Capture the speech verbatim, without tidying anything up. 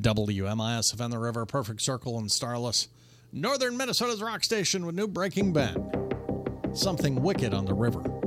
W M I S F N The River, Perfect Circle, and Starless. Northern Minnesota's rock station with new Breaking Ben. Something Wicked on the River.